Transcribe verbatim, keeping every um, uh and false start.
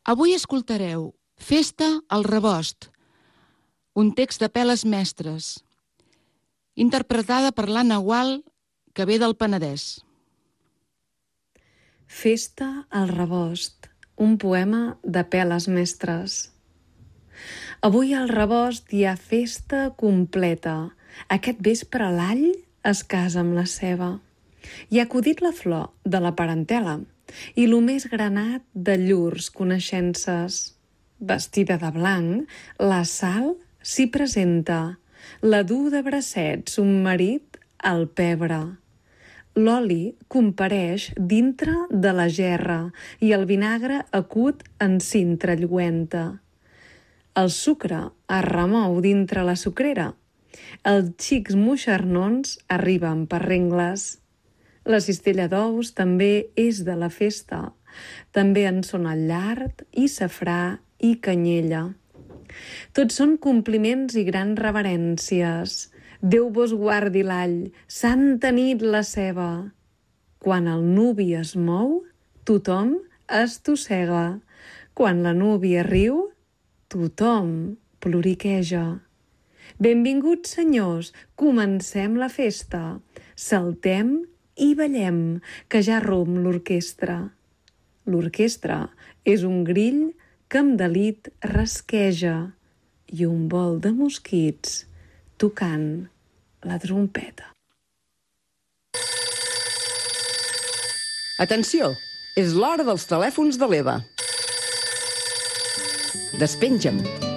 Avui escoltareu Festa al Rebost, un text de Peles Mestres, interpretada per l'Anna Gual, que ve del Penedès. Festa al Rebost, un poema de Peles Mestres. Avui al Rebost hi ha festa completa. Aquest vespre l'all es casa amb la ceba. Hi ha acudit la flor de la parentela i lo més granat de llurs coneixences. Vestida de blanc, la Sal s'hi presenta, la du de bracets un marit al pebre. L'oli compareix dintre de la gerra i el vinagre acut en cintra lluenta. El sucre es remou dintre la sucrera. Els xics moixernons arriben per rengles. La cistella d'ous també és de la festa. També en són el llard i safrà i canyella. Tots són compliments i grans reverències. Déu vos guardi l'all, santa nit la ceba. Quan el nuvi es mou, tothom estossega. Quan la núvia riu, tothom ploriqueja. Benvinguts, senyors, comencem la festa. Saltem i ballem, que ja rom l'orquestra. L'orquestra és un grill que amb delit rasqueja i un vol de mosquits tocant la trompeta. Atenció, és l'hora dels telèfons de l'Eva. Despenja'm.